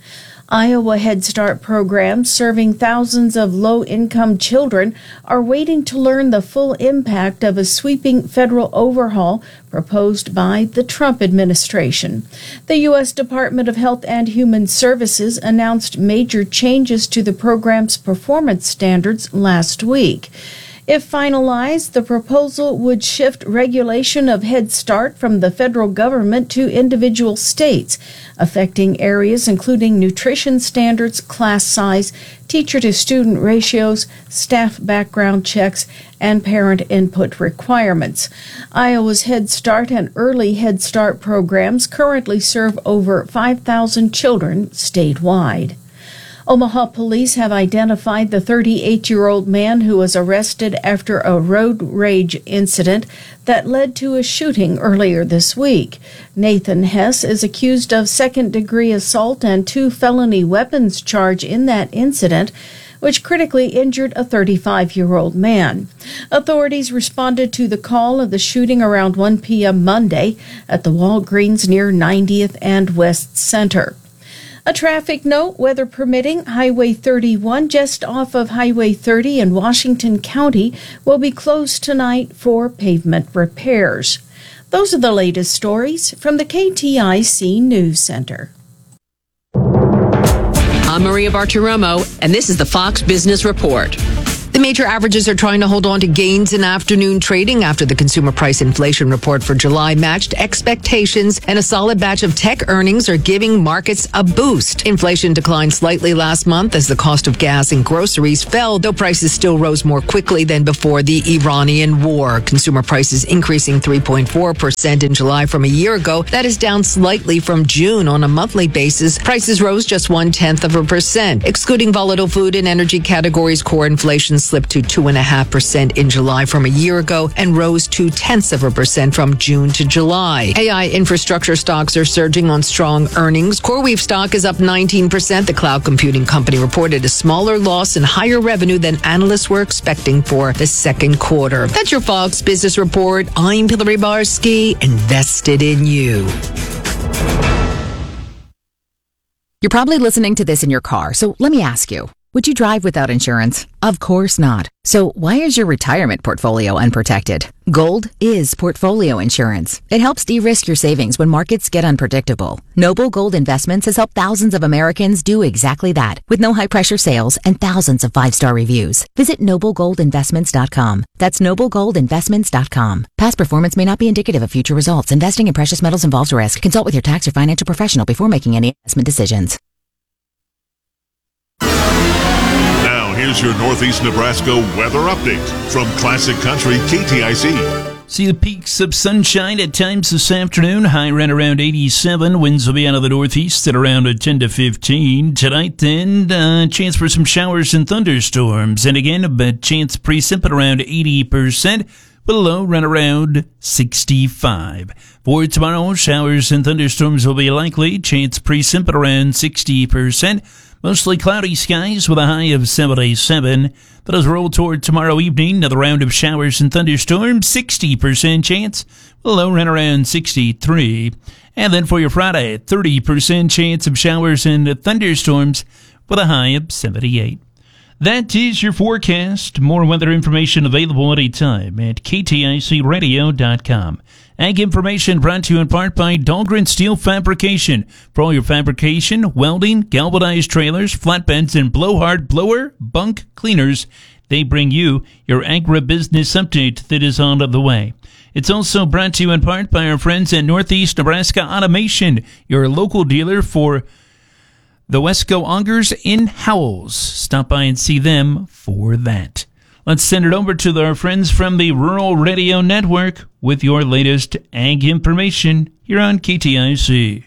Iowa Head Start programs serving thousands of low-income children are waiting to learn the full impact of a sweeping federal overhaul proposed by the Trump administration. The U S Department of Health and Human Services announced major changes to the program's performance standards last week. If finalized, the proposal would shift regulation of Head Start from the federal government to individual states, affecting areas including nutrition standards, class size, teacher-to-student ratios, staff background checks, and parent input requirements. Iowa's Head Start and Early Head Start programs currently serve over five thousand children statewide. Omaha police have identified the thirty-eight-year-old man who was arrested after a road rage incident that led to a shooting earlier this week. Nathan Hess is accused of second-degree assault and two felony weapons charge in that incident, which critically injured a thirty-five-year-old man. Authorities responded to the call of the shooting around one p.m. Monday at the Walgreens near ninetieth and West Center. A traffic note, weather permitting, Highway thirty-one just off of Highway thirty in Washington County will be closed tonight for pavement repairs. Those are the latest stories from the K T I C News Center. I'm Maria Bartiromo, and this is the Fox Business Report. The major averages are trying to hold on to gains in afternoon trading after the consumer price inflation report for July matched expectations, and a solid batch of tech earnings are giving markets a boost. Inflation declined slightly last month as the cost of gas and groceries fell, though prices still rose more quickly than before the Iranian war. Consumer prices increasing three point four percent in July from a year ago. That is down slightly from June. On a monthly basis, prices rose just one-tenth of a percent. Excluding volatile food and energy categories, core inflation slipped to two point five percent in July from a year ago and rose two-tenths of a percent from June to July. A I infrastructure stocks are surging on strong earnings. CoreWeave stock is up nineteen percent. The cloud computing company reported a smaller loss and higher revenue than analysts were expecting for the second quarter. That's your Fox Business Report. I'm Hillary Barsky, invested in you. You're probably listening to this in your car, so let me ask you. Would you drive without insurance? Of course not. So why is your retirement portfolio unprotected? Gold is portfolio insurance. It helps de-risk your savings when markets get unpredictable. Noble Gold Investments has helped thousands of Americans do exactly that, with no high-pressure sales and thousands of five-star reviews. Visit noble gold investments dot com. That's noble gold investments dot com. Past performance may not be indicative of future results. Investing in precious metals involves risk. Consult with your tax or financial professional before making any investment decisions. Here's your Northeast Nebraska weather update from Classic Country K T I C. See the peaks of sunshine at times this afternoon. High right around eighty-seven. Winds will be out of the northeast at around ten to fifteen. Tonight, then, uh, chance for some showers and thunderstorms. And again, a chance precip at around eighty percent. With a low run around sixty-five. For tomorrow, showers and thunderstorms will be likely. Chance precip at around sixty percent. Mostly cloudy skies with a high of seventy-seven. But as we roll toward tomorrow evening, another round of showers and thunderstorms, sixty percent chance, with a low run around sixty-three. And then for your Friday, thirty percent chance of showers and thunderstorms, with a high of seventy-eight. That is your forecast. More weather information available anytime at K T I C radio dot com. Ag information brought to you in part by Dahlgren Steel Fabrication. For all your fabrication, welding, galvanized trailers, flatbeds, and blowhard blower bunk cleaners, they bring you your agribusiness update that is on the way. It's also brought to you in part by our friends at Northeast Nebraska Automation, your local dealer for the Wesco Augers in Howells. Stop by and see them for that. Let's send it over to our friends from the Rural Radio Network with your latest ag information here on K T I C.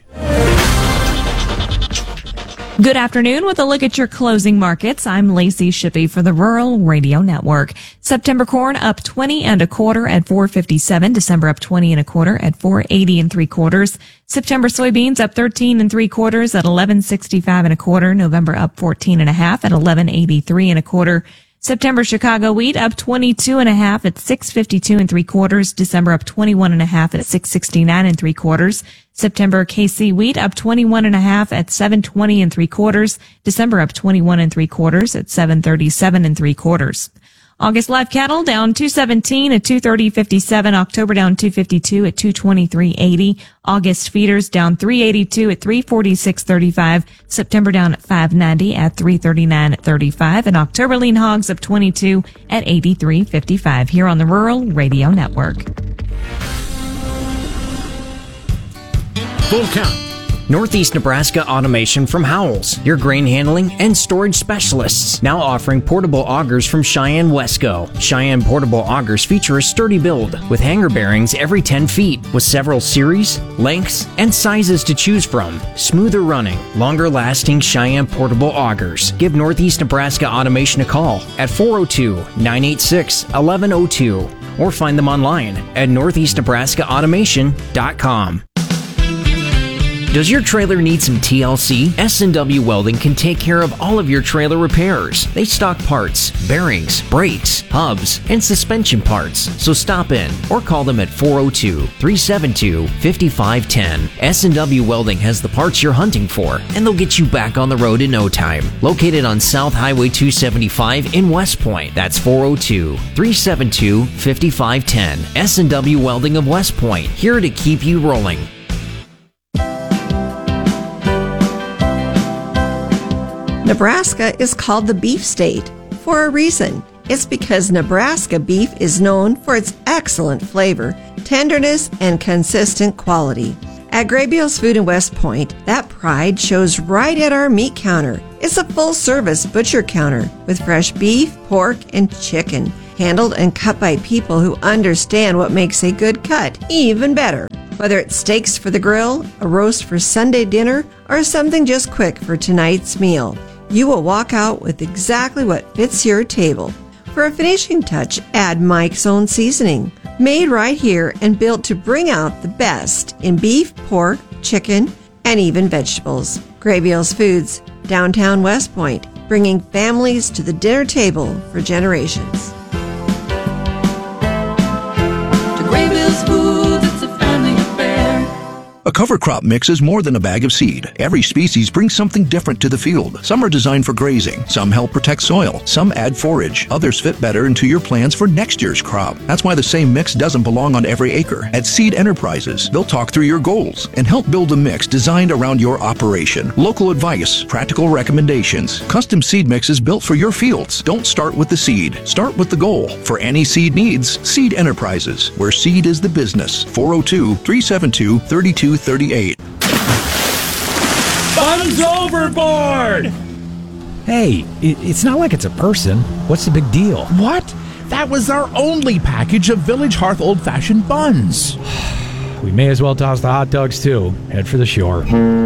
Good afternoon. With a look at your closing markets, I'm Lacey Shippey for the Rural Radio Network. September corn up twenty and a quarter at four fifty-seven. December up twenty and a quarter at four eighty and three quarters. September soybeans up thirteen and three quarters at eleven sixty-five and a quarter. November up fourteen and a half at eleven eighty-three and a quarter. September Chicago wheat up twenty-two and a half at six fifty-two and three quarters. December up twenty-one and a half at six sixty-nine and three quarters. September K C wheat up twenty-one and a half at seven twenty and three quarters. December up twenty-one and three quarters at seven thirty-seven and three quarters. August live cattle down two seventeen at two thirty fifty-seven. October down two fifty-two at two twenty-three eighty. August feeders down three eighty-two at three forty-six thirty-five. September down at five ninety at three thirty-nine thirty-five. And October lean hogs up twenty-two at eighty-three fifty-five here on the Rural Radio Network. Full Count Northeast Nebraska Automation from Howells, your grain handling and storage specialists. Now offering portable augers from Cheyenne Wesco. Cheyenne portable augers feature a sturdy build with hanger bearings every ten feet with several series, lengths, and sizes to choose from. Smoother running, longer lasting Cheyenne portable augers. Give Northeast Nebraska Automation a call at four oh two, nine eight six, one one oh two or find them online at northeast nebraska automation dot com. Does your trailer need some T L C? S and W Welding can take care of all of your trailer repairs. They stock parts, bearings, brakes, hubs, and suspension parts. So stop in or call them at four oh two, three seven two, five five one zero. S and W Welding has the parts you're hunting for, and they'll get you back on the road in no time. Located on South Highway two seventy-five in West Point. That's four oh two, three seven two, five five one zero. S and W Welding of West Point, here to keep you rolling. Nebraska is called the beef state for a reason. It's because Nebraska beef is known for its excellent flavor, tenderness, and consistent quality. At Graybeals Food in West Point, that pride shows right at our meat counter. It's a full-service butcher counter with fresh beef, pork, and chicken, handled and cut by people who understand what makes a good cut even better. Whether it's steaks for the grill, a roast for Sunday dinner, or something just quick for tonight's meal, you will walk out with exactly what fits your table. For a finishing touch, add Mike's Own Seasoning, made right here and built to bring out the best in beef, pork, chicken, and even vegetables. Graybeals Foods, downtown West Point, bringing families to the dinner table for generations. Graybeals Foods, it's a family affair. A cover crop mix is more than a bag of seed. Every species brings something different to the field. Some are designed for grazing, some help protect soil, some add forage, others fit better into your plans for next year's crop. That's why the same mix doesn't belong on every acre. At Seed Enterprises, they'll talk through your goals and help build a mix designed around your operation. Local advice, practical recommendations, custom seed mixes built for your fields. Don't start with the seed, start with the goal. For any seed needs, Seed Enterprises, where seed is the business. four oh two, three seven two, three two three eight. Buns overboard! Hey, it, it's not like it's a person. What's the big deal? What? That was our only package of Village Hearth old-fashioned buns. We may as well toss the hot dogs, too. Head for the shore.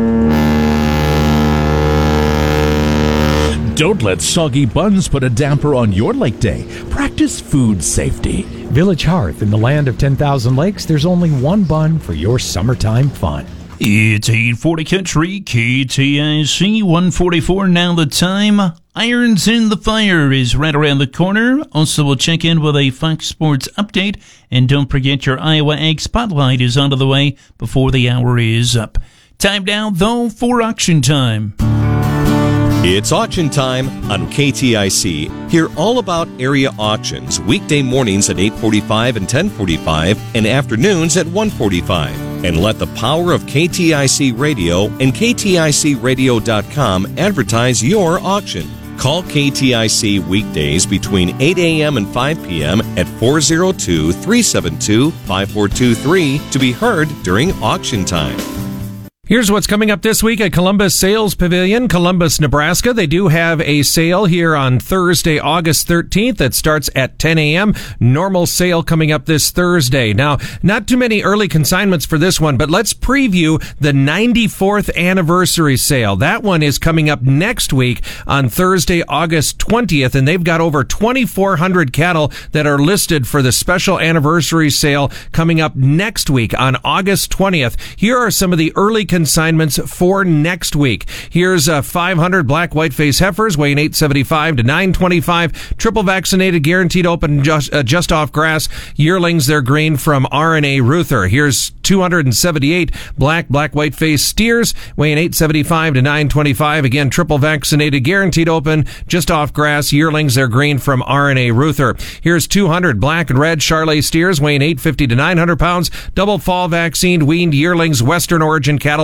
Don't let soggy buns put a damper on your lake day. Practice food safety. Village Hearth, in the land of ten thousand lakes, there's only one bun for your summertime fun. It's eight forty Country, K T I C, one forty-four now the time. Irons in the Fire is right around the corner. Also, we'll check in with a Fox Sports update. And don't forget your Iowa Ag Spotlight is out of the way before the hour is up. Time now, though, for auction time. It's auction time on K T I C. Hear all about area auctions weekday mornings at eight forty-five and ten forty-five and afternoons at one forty-five. And let the power of K T I C Radio and K T I C radio dot com advertise your auction. Call K T I C weekdays between eight a.m. and five p.m. at four oh two, three seven two, five four two three to be heard during auction time. Here's what's coming up this week at Columbus Sales Pavilion, Columbus, Nebraska. They do have a sale here on Thursday, August thirteenth that starts at ten a.m. Normal sale coming up this Thursday. Now, not too many early consignments for this one, but let's preview the ninety-fourth anniversary sale. That one is coming up next week on Thursday, August twentieth, and they've got over twenty-four hundred cattle that are listed for the special anniversary sale coming up next week on August twentieth. Here are some of the early consignments Consignments for next week. Here's uh, five hundred black whiteface heifers weighing eight seventy-five to nine twenty-five, triple vaccinated, guaranteed open, just, uh, just off grass yearlings. They're green from R N A Ruther. Here's two hundred seventy-eight black black whiteface steers weighing eight seventy-five to nine twenty-five. Again, triple vaccinated, guaranteed open, just off grass yearlings. They're green from R N A Ruther. Here's two hundred black and red Charolais steers weighing eight fifty to nine hundred pounds, double fall vaccine weaned yearlings, Western origin cattle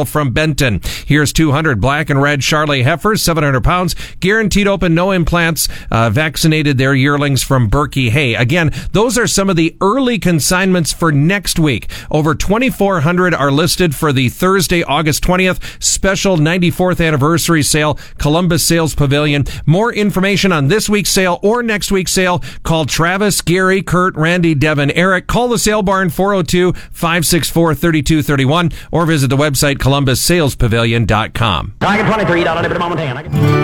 from Benton. Here's two hundred black and red Charolais heifers, seven hundred pounds, guaranteed open, no implants, uh, vaccinated their yearlings from Berkey Hay. Again, those are some of the early consignments for next week. Over twenty-four hundred are listed for the Thursday, August twentieth special ninety-fourth anniversary sale, Columbus Sales Pavilion. More information on this week's sale or next week's sale, call Travis, Gary, Kurt, Randy, Devin, Eric. Call the sale barn four oh two, five six four, three two three one or visit the website columbus sales pavilion dot com. Tiger twenty-three down on it, Montana.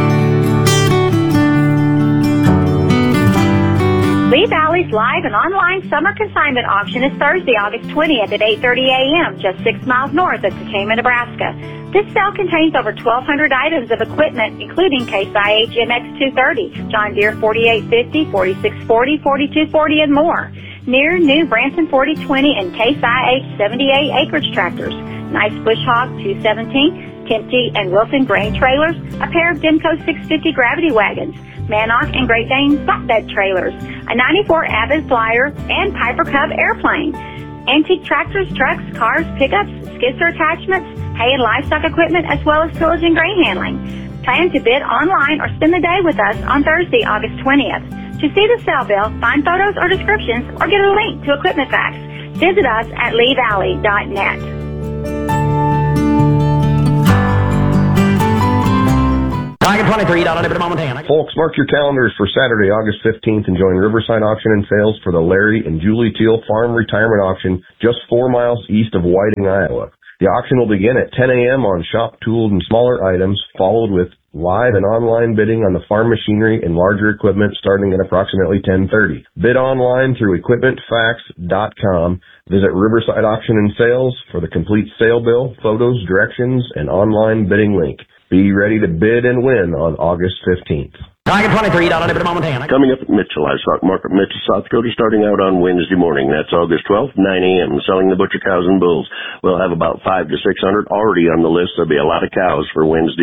Lee Valley's live and online summer consignment auction is Thursday, August twentieth at eight thirty a.m., just six miles north of Tacoma, Nebraska. This sale contains over twelve hundred items of equipment, including Case I H M X two thirty, John Deere forty-eight fifty, forty-six forty, forty-two forty, and more. Near new Branson forty twenty and Case I H seventy-eight acreage tractors, nice Bush Hog two seventeen, Kempty and Wilson grain trailers, a pair of Demco six fifty gravity wagons, Mannock and Great Dane flatbed trailers, a ninety-four Avid Flyer and Piper Cub airplane, antique tractors, trucks, cars, pickups, skidster attachments, hay and livestock equipment, as well as tillage and grain handling. Plan to bid online or spend the day with us on Thursday, August twentieth. To see the sale bill, find photos or descriptions, or get a link to equipment facts, visit us at lee valley dot net. Tiger twenty-three down on it, Montana. Folks, mark your calendars for Saturday, August fifteenth, and join Riverside Auction and Sales for the Larry and Julie Teal Farm Retirement Auction just four miles east of Whiting, Iowa. The auction will begin at ten a.m. on shop tools and smaller items, followed with live and online bidding on the farm machinery and larger equipment starting at approximately ten thirty. Bid online through equipment facts dot com. Visit Riverside Auction and Sales for the complete sale bill, photos, directions, and online bidding link. Be ready to bid and win on August fifteenth. Tiger twenty-three down on it, Montana. Coming up at Mitchell Livestock Market, Mitchell, South Dakota, starting out on Wednesday morning. That's August twelfth, nine a.m., selling the butcher cows and bulls. We'll have about five to six hundred already on the list. There'll be a lot of cows for Wednesday.